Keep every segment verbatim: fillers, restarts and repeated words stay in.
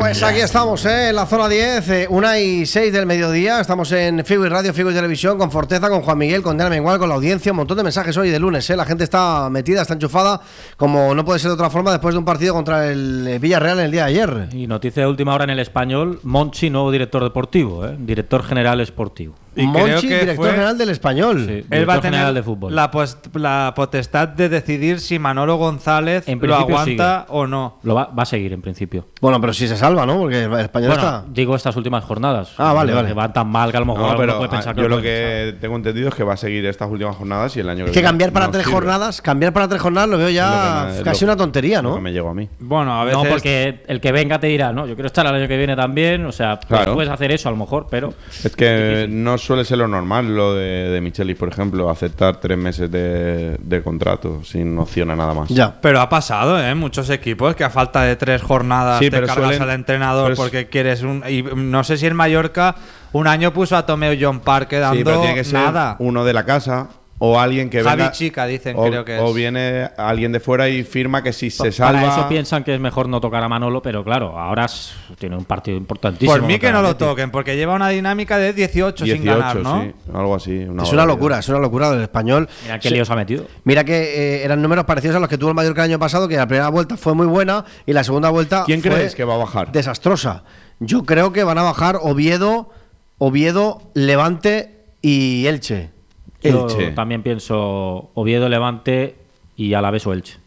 Pues aquí estamos, ¿eh? En la zona diez, eh, una y seis del mediodía. Estamos en Figo y Radio, Figo y Televisión, con Forteza, con Juan Miguel, con Diana Mengual, con la audiencia. Un montón de mensajes hoy de lunes, ¿eh? La gente está metida, está enchufada, como no puede ser de otra forma, después de un partido contra el Villarreal en el día de ayer. Y noticia de última hora en El Español: Monchi, nuevo director deportivo, ¿eh? Director general esportivo. Y Monchi, director general del Español. Sí, él va a tener de fútbol. La, post, la potestad de decidir si Manolo González lo aguanta sigue. o no. Lo va, va a seguir en principio. Bueno, pero si se salva, ¿no? Porque el Español bueno, está... digo estas últimas jornadas. Ah, vale, vale. Que van tan mal que a lo mejor no, pero puede pensar que yo no lo que pensar. tengo entendido es que va a seguir estas últimas jornadas y el año que viene. Es que cambiar para no tres sirve. jornadas, cambiar para tres jornadas lo veo ya lo me, casi lo, una tontería, ¿no? Lo que me llegó a mí. Bueno, a veces... No, porque el que venga te dirá, no, yo quiero estar el año que viene también, o sea, pues claro. puedes hacer eso a lo mejor, pero... Es que es no suele ser lo normal lo de, de Michelis, por ejemplo, aceptar tres meses de, de contrato sin opción a nada más. Ya. Pero ha pasado, ¿eh? Muchos equipos que a falta de tres jornadas sí, te cargas suelen, al entrenador porque es... quieres un... Y no sé si el Mallorca un año puso a Tomeu John Parque dando sí, pero tiene que ser nada. Uno de la casa... O alguien que Javi venga, Chica, dicen, o, creo que es. O viene alguien de fuera y firma que si se Para salva... Para eso piensan que es mejor no tocar a Manolo, pero claro, ahora tiene un partido importantísimo. Por mí que no lo toquen, porque lleva una dinámica de dieciocho, dieciocho sin ganar, ¿no? Sí, algo así. Una es una locura, es una locura del Español. Mira qué líos ha metido. Mira que eh, eran números parecidos a los que tuvo el Mallorca el año pasado, que la primera vuelta fue muy buena y la segunda vuelta ¿Quién fue crees que va a bajar? Desastrosa. Yo creo que van a bajar Oviedo, Oviedo, Levante y Elche. Yo Elche. también pienso Oviedo, Levante y Alavés o Elche.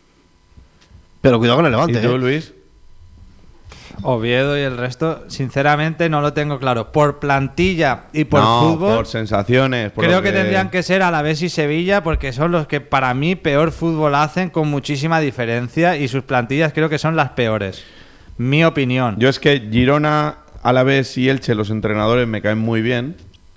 Pero cuidado con el Levante. ¿Y tú, eh? Luis? Oviedo y el resto, sinceramente, no lo tengo claro. Por plantilla y por no, fútbol. Por sensaciones. Por creo que... que tendrían que ser Alavés y Sevilla, porque son los que para mí peor fútbol hacen con muchísima diferencia y sus plantillas creo que son las peores. Mi opinión. Yo es que Girona, Alavés y Elche, los entrenadores me caen muy bien.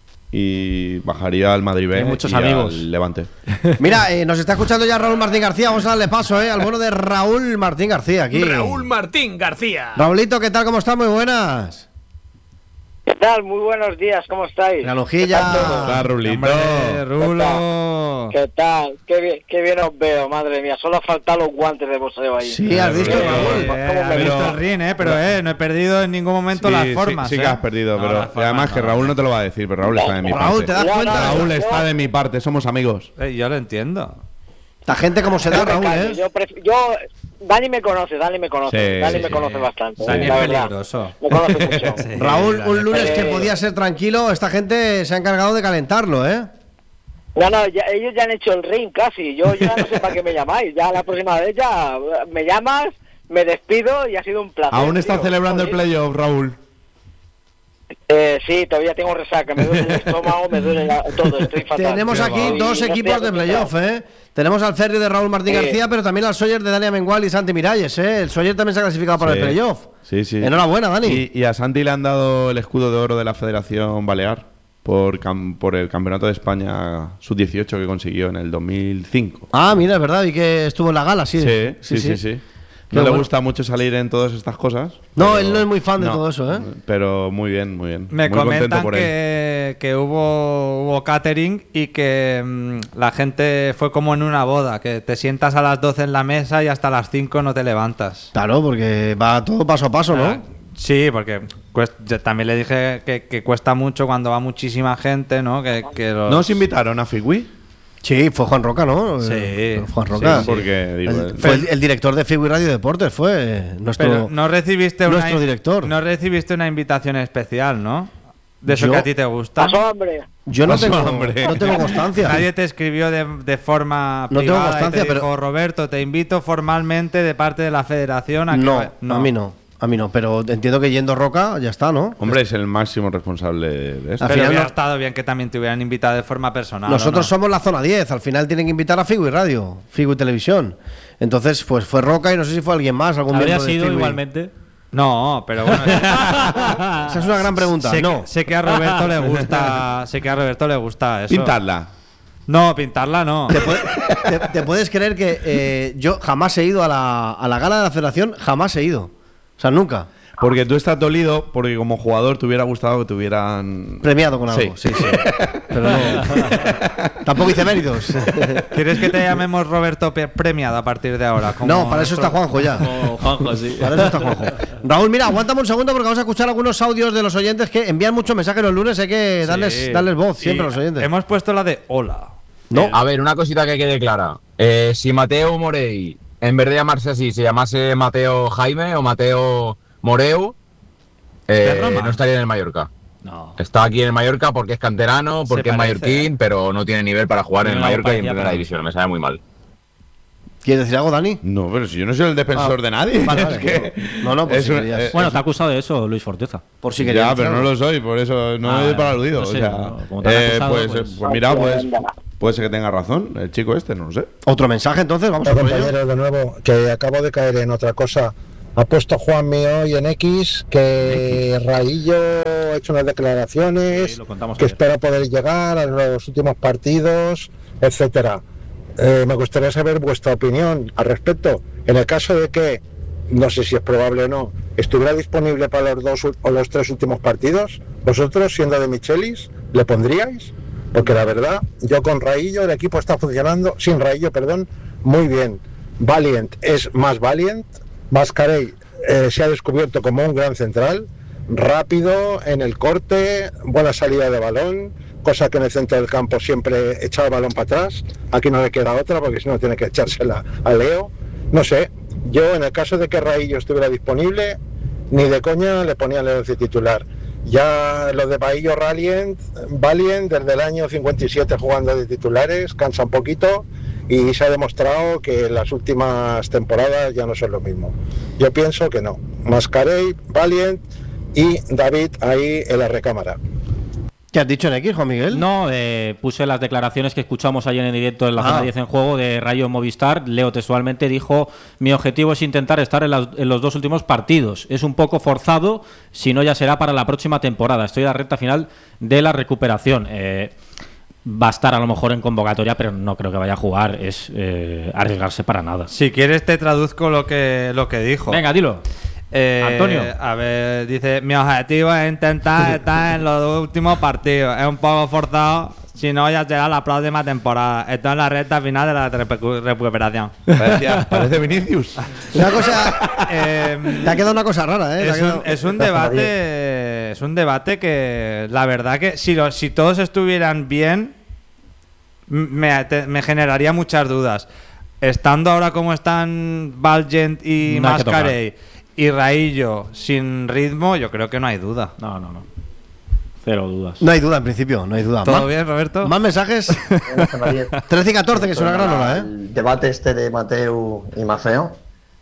Y bajaría al Madrid B muchos y amigos. al Levante. Mira, eh, nos está escuchando ya Raúl Martín García. Vamos a darle paso eh, al bueno de Raúl Martín García aquí. Raúl Martín García. Raulito, ¿qué tal? ¿Cómo estás? Muy buenas. ¿Qué tal? Muy buenos días, ¿cómo estáis? Granujilla. Hola, Rulito. Rulo. ¿Qué tal? Qué bien, qué bien os veo, madre mía. Solo faltan los guantes de boxeo ahí. Sí, has visto, Raúl. Eh, has visto el ring, eh, pero eh, no he perdido en ningún momento sí, las formas. Sí, sí eh. que has perdido, no, pero formas, además no. que Raúl no te lo va a decir, pero Raúl está de mi parte. Raúl, ¿te das cuenta? Raúl está de mi parte, somos amigos. Eh, yo lo entiendo. La gente como se da, Raúl, ¿eh? Yo, pref- yo Dani me conoce, Dani me conoce, Sí, Dani sí, me conoce sí. bastante. Dani la es verdad. peligroso. Me conoce mucho. Sí, Raúl, Dani un es lunes que Eh, podía ser tranquilo, esta gente se ha encargado de calentarlo, ¿eh? No, no, ya, ellos ya han hecho el ring casi. Yo ya no sé para qué me llamáis. Ya la próxima vez ya me llamas, me despido y ha sido un placer. Aún está tío. celebrando el playoff, Raúl. Eh, sí, todavía tengo resaca, me duele el estómago, me duele la, todo, estoy fatal. Tenemos aquí Y dos no equipos estoy de playoff, ¿eh? Tenemos al Ferri de Raúl Martín Sí. García, pero también al Sawyer de Dani Mengual y Santi Miralles, ¿eh? El Sawyer también se ha clasificado para Sí. el playoff. Sí, sí. Enhorabuena, Dani. Y, y a Santi le han dado el escudo de oro de la Federación Balear por, cam- por el Campeonato de España sub dieciocho que consiguió en el dos mil cinco. Ah, mira, es verdad, y que estuvo en la gala, sí. Sí, sí, sí, sí. Qué No le bueno. gusta mucho salir en todas estas cosas. No, pero- él no es muy fan de no, todo eso, ¿eh? Pero muy bien, muy bien. Me muy contento comentan por él. que, que hubo, hubo catering y que mmm, la gente fue como en una boda, que te sientas a las doce en la mesa y hasta las cinco no te levantas. Claro, porque va todo paso a paso, Ah, ¿no? sí, porque cuest- yo también le dije que, que cuesta mucho cuando va muchísima gente, ¿no? Que, que los- ¿No os invitaron a Figui? Sí, fue Juan Roca, ¿no? Sí. Eh, Juan Roca. Sí, porque digo, El- eh, fue el, el director de Figu y Radio Deportes, fue eh, nuestro... Pero no recibiste una nuestro director. No recibiste una invitación especial, ¿no? De eso Yo- que a ti te gusta. Pasó hambre. Yo no Paso tengo, hambre. no tengo constancia. Nadie te escribió de, de forma No tengo privada constancia, y te pero- dijo, Roberto, te invito formalmente de parte de la federación a que... No, va-". a mí no. A mí no, pero entiendo que yendo Roca ya está, ¿no? Hombre, es el máximo responsable de esto. Al Pero final hubiera no- estado bien que también te hubieran invitado de forma personal. Nosotros ¿o no? somos la zona diez, al final tienen que invitar a Figu y Radio, Figu y Televisión. Entonces, pues fue Roca y no sé si fue alguien más, algún Habría miembro de sido Figu y- igualmente. No, pero bueno. Esa es una gran pregunta. sé, No. que, sé que a Roberto le gusta. Sé que a Roberto le gusta eso. Pintarla. No, pintarla no. ¿Te, puede- te- te puedes creer que eh, yo jamás he ido a la, a la gala de la federación? Jamás he ido. O sea, nunca. porque tú estás dolido porque como jugador te hubiera gustado que te hubieran premiado con algo. Sí, sí. sí. Pero no. Tampoco hice méritos. ¿Quieres que te llamemos Roberto Premiado a partir de ahora? Como no, para eso está Juanjo ya. Como Juanjo, sí. Para eso está Juanjo. Raúl, mira, aguántame un segundo porque vamos a escuchar algunos audios de los oyentes que envían muchos mensajes los lunes. Hay que darles, sí. darles voz siempre a los oyentes. Hemos puesto la de hola. No. A ver, una cosita que quede clara. Eh, si Mateo Morey, en vez de llamarse así, se llamase Mateo Jaime o Mateo Moreu, eh, no estaría en el Mallorca. No. Está aquí en el Mallorca porque es canterano, porque es mallorquín, ¿eh? Pero no tiene nivel para jugar no, en el Mallorca y en primera división. Me sabe muy mal. ¿Quieres decir algo, Dani? No, pero si yo no soy el defensor ah, de nadie. Vale, vale, es que no, no, pues es un, eh, bueno, te ha acusado de eso Luis Forteza. Por si querías. Ya, pero no lo soy, por eso no ah, me doy para aludido. No sé, o sea, no, como te eh, acusado, pues, pues, pues mira, pues puede ser que tenga razón el chico este, no lo sé. Otro mensaje entonces, vamos a ver. Compañeros, de nuevo, que acabo de caer en otra cosa. Ha puesto Juanmi hoy en X que Raillo ha hecho unas declaraciones, sí, que ayer. Espera poder llegar a los últimos partidos, etcétera. Eh, me gustaría saber vuestra opinión al respecto. En el caso de que, no sé si es probable o no, estuviera disponible para los dos o los tres últimos partidos, vosotros, siendo de Michelis, ¿le pondríais? Porque la verdad, yo con Raillo, el equipo está funcionando, sin Raillo, perdón, muy bien. Valiant es más Valiant. Mascarell eh, se ha descubierto como un gran central, rápido en el corte, buena salida de balón, cosa que en el centro del campo siempre echaba el balón para atrás. Aquí no le queda otra porque si no tiene que echársela a Leo. No sé, yo en el caso de que Raillo estuviera disponible, ni de coña le ponía a Leo de titular. Ya lo de Baillo Valiant, Valiant desde el año cincuenta y siete jugando de titulares, cansa un poquito. Y se ha demostrado que las últimas temporadas ya no son lo mismo. Yo pienso que no. Mascarell, Valiant y David ahí en la recámara. ¿Qué has dicho en X, Juan Miguel? No, eh, puse las declaraciones que escuchamos ayer en directo en la ah. zona diez en juego de Rayo Movistar. Leo textualmente dijo: mi objetivo es intentar estar en, la, en los dos últimos partidos. Es un poco forzado, si no ya será para la próxima temporada. Estoy a la recta final de la recuperación. Eh... Va a estar a lo mejor en convocatoria, pero no creo que vaya a jugar. Es eh, arriesgarse para nada. Si quieres te traduzco lo que lo que dijo. Venga, dilo. Eh, Antonio. A ver, dice: mi objetivo es intentar estar en los últimos partidos. Es un poco forzado, si no ya será la próxima temporada. Esto es la recta final de la recu- recuperación. Parece, parece Vinicius. Una cosa, eh, te ha quedado una cosa rara, ¿eh? Es un, es un debate, es un debate que la verdad que si los, si todos estuvieran bien me, te, me generaría muchas dudas. Estando ahora como están Valiant y no Mascarell y Raillo sin ritmo, yo creo que no hay duda. No, no, no. Cero dudas. No hay duda en principio, no hay duda. ¿Todo ¿Más, bien, Roberto? ¿Más mensajes? trece y catorce, que es una gran hora, ¿eh? El debate este de Mateu y Mafeo,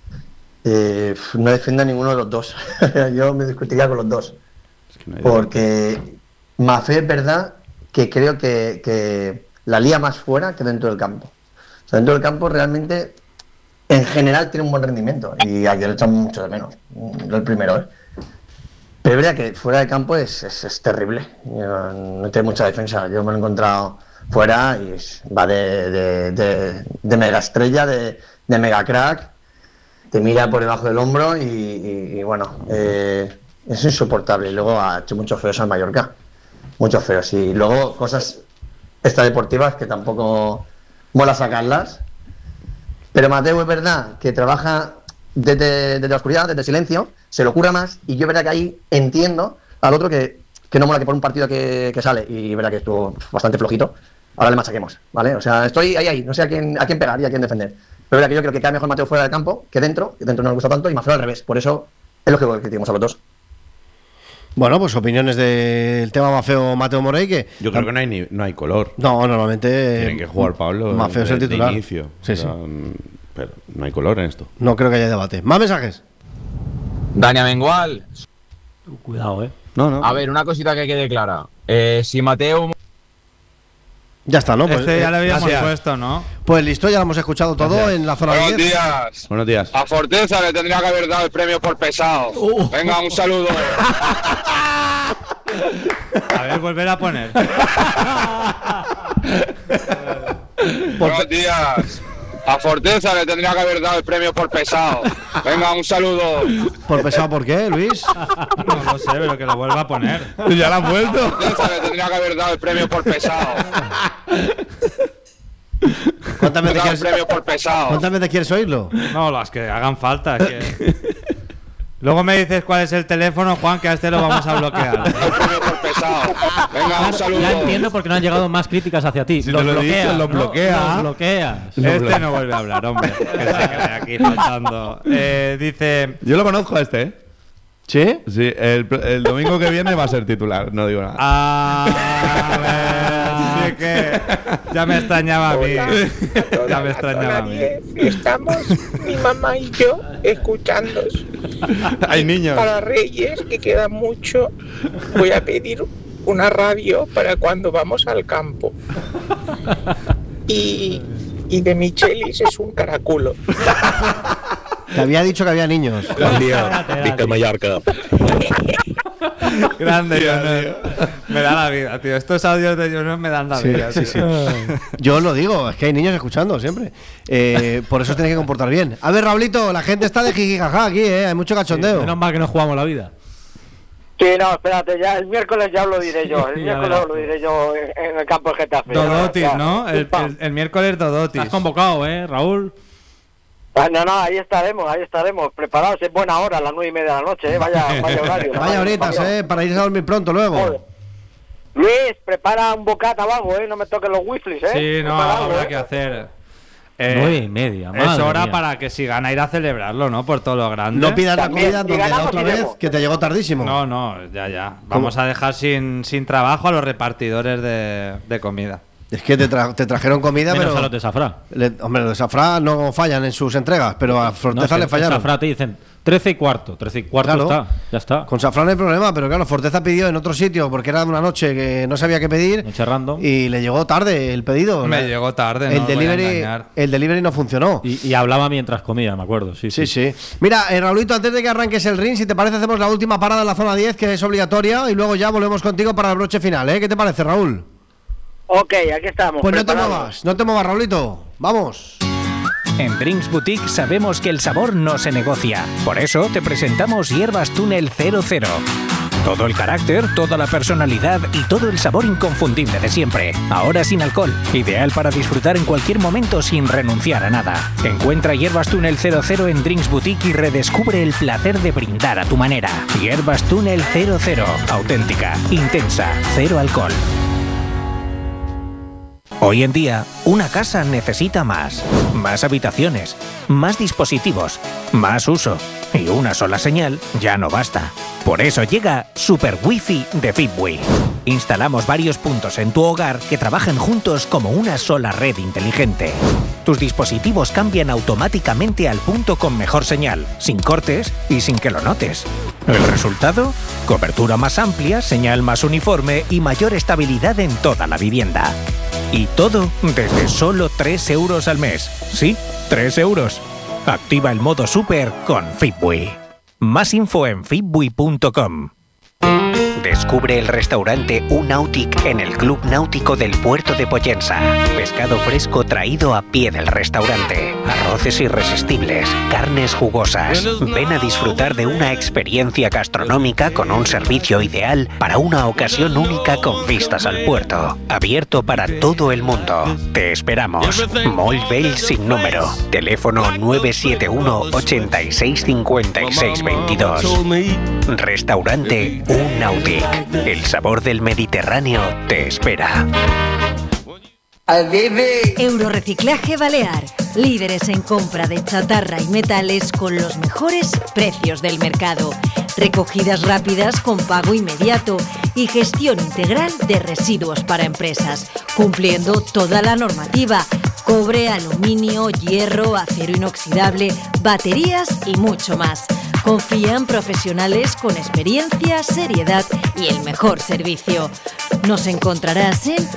eh, no defiendo a ninguno de los dos. Yo me discutiría con los dos. Es que no porque Mafeo es verdad que creo que, que la lía más fuera que dentro del campo. O sea, dentro del campo realmente, en general, tiene un buen rendimiento. Y ayer le echamos mucho de menos. Yo el primero, ¿eh? Pero es verdad que fuera de campo es, es, es terrible. Yo, no tiene mucha defensa. Yo me lo he encontrado fuera y va de, de, de, de mega estrella, de, de mega crack. Te mira por debajo del hombro y, y, y bueno, eh, es insoportable. Y luego ha hecho muchos feos al Mallorca. Muchos feos. Y luego cosas extradeportivas que tampoco mola sacarlas. Pero Mateu es verdad que trabaja desde, desde la oscuridad, desde el silencio, se lo cura más, y yo es verdad que ahí entiendo al otro que, que no mola que por un partido que, que sale, y es verdad que estuvo bastante flojito, ahora le machaquemos, ¿vale? O sea, estoy ahí, ahí, no sé a quién, a quién pegar y a quién defender. Pero es verdad que yo creo que queda mejor Mateu fuera del campo que dentro, que dentro no le gusta tanto, y Mafeo al revés, por eso es lo que criticamos a los dos. Bueno, pues opiniones del tema Mafeo Mateu Morey, que yo creo que no hay ni, no hay color. No, normalmente tienen que jugar Pablo. Mafeo es el titular. De inicio. Sí, o sea, sí. Pero no hay color en esto. No creo que haya debate. ¿Más mensajes? Dani Amengual. Cuidado, eh. No, no. A ver, una cosita que quede clara. Eh, si Mateu... Ya está, ¿no? Pues, este ya eh, le habíamos gracias. puesto, ¿no? Pues listo, ya lo hemos escuchado todo gracias. En la zona Buenos diez. días. Buenos días. A Forteza le tendría que haber dado el premio por pesado. Uh. Venga, un saludo. A ver, volver a poner. Buenos días. A Forteza le tendría que haber dado el premio por pesado. Venga, un saludo. ¿Por pesado por qué, Luis? No lo sé, pero que lo vuelva a poner. ¿Ya lo han vuelto? A Forteza le tendría que haber dado el premio por pesado. ¿Cuántas veces, quieres, quieres, premio por pesado. ¿Cuántas veces quieres oírlo? No, las que hagan falta. Que... Luego me dices cuál es el teléfono, Juan, que a este lo vamos a bloquear. El premio por pesado. Venga, un saludo. Ya entiendo por qué no han llegado más críticas hacia ti. Si los te lo bloqueas, dices, ¿no? los bloquea. Los bloqueas. Este no vuelve a hablar, hombre. Que se quede aquí faltando. Eh, dice... Yo lo conozco a este, ¿eh? ¿Sí? Sí, el, el domingo que viene va a ser titular, no digo nada. Ah, a ver, sí que ya me extrañaba a mí. Ya me extrañaba a mí. Estamos mi mamá y yo escuchándos. Hay niños. Para Reyes, que queda mucho, voy a pedir una radio para cuando vamos al campo. Y, y de Michelis es un caraculo. Te había dicho que había niños. Buen día, Víctor Mallorca. Grande, Jonas. Me da la vida, tío. Estos audios de Jonas me dan la Sí, vida, sí, tío. sí. Yo lo digo, es que hay niños escuchando siempre. Eh, por eso tenéis que comportar bien. A ver, Raulito, la gente está de jijijaja aquí, ¿eh? Hay mucho cachondeo. Sí, menos mal que no jugamos la vida. Sí, no, espérate, ya el miércoles ya os lo diré yo. El Sí, miércoles os lo diré yo en, en el campo de Getafe. Dodotis, Ya, ¿no? El, el, el miércoles Dodotis. Estás convocado, ¿eh, Raúl? Ah, no, no, ahí estaremos, ahí estaremos. Preparados, es buena hora, a las nueve y media de la noche, ¿eh? Vaya, vaya horario. Vaya horitas, ¿eh? Para irse a dormir pronto luego. Joder. Luis, prepara un bocata o algo, ¿eh? No me toques los wiflis, ¿eh? Sí, no, Prepara algo, habrá ¿eh? que hacer. Eh, Nueve y media, Es madre hora mía. para que si gana ir a celebrarlo, ¿no? Por todo lo grande. No pidas la También, comida si donde la ganamos, otra iremos. vez, que te llegó tardísimo. No, no, ya, ya. Vamos a dejar sin, sin trabajo a los repartidores de, de comida. Es que te, tra- te trajeron comida, Menos pero... a los de Safra. Le- hombre, los de Safra no fallan en sus entregas, pero a Forteza No, le en fallaron. Safra te dicen trece y cuarto. trece y cuarto Claro. está. Ya está. Con Safra no hay problema, pero claro, Forteza pidió en otro sitio porque era de una noche que no sabía qué pedir Noche random. y le llegó tarde el pedido. Me La- llegó tarde, no el os voy a delivery, engañar. el delivery no funcionó. Y, y hablaba mientras comía, me acuerdo. Sí, Sí, sí. Mira, eh, Raulito, antes de que arranques el ring, si te parece, hacemos la última parada en la zona diez, que es obligatoria, y luego ya volvemos contigo para el broche final, ¿eh? ¿Qué te parece, Raúl? Ok, aquí estamos. Pues no te preparados. muevas, no te muevas, Raulito. Vamos. En Drinks Boutique sabemos que el sabor no se negocia. Por eso te presentamos Hierbas Túnel cero cero. Todo el carácter, toda la personalidad y todo el sabor inconfundible de siempre. Ahora sin alcohol. Ideal para disfrutar en cualquier momento sin renunciar a nada. Encuentra Hierbas Túnel cero cero en Drinks Boutique y redescubre el placer de brindar a tu manera. Hierbas Túnel cero cero. Auténtica, intensa, cero alcohol. Hoy en día, una casa necesita más. Más habitaciones, más dispositivos, más uso. Y una sola señal ya no basta. Por eso llega Super Wi-Fi de Fitbee. Instalamos varios puntos en tu hogar que trabajan juntos como una sola red inteligente. Tus dispositivos cambian automáticamente al punto con mejor señal, sin cortes y sin que lo notes. ¿El resultado? Cobertura más amplia, señal más uniforme y mayor estabilidad en toda la vivienda. Y todo desde solo tres euros al mes. Sí, tres euros. Activa el modo Super con Fitbee. Más info en fitbee punto com. Descubre el restaurante U-Nautic en el Club Náutico del Puerto de Pollensa. Pescado fresco traído a pie del restaurante. Arroces irresistibles, carnes jugosas. Ven a disfrutar de una experiencia gastronómica con un servicio ideal para una ocasión única con vistas al puerto. Abierto para todo el mundo. Te esperamos. Molt Bell sin número. Teléfono nueve siete uno, ochenta y seis, cincuenta y seis, veintidós. Restaurante U-Nautic. El sabor del Mediterráneo te espera. Euroreciclaje Balear. Líderes en compra de chatarra y metales con los mejores precios del mercado. Recogidas rápidas con pago inmediato y gestión integral de residuos para empresas, cumpliendo toda la normativa. Cobre, aluminio, hierro, acero inoxidable, baterías y mucho más. Confían profesionales con experiencia, seriedad y el mejor servicio. Nos encontrarás en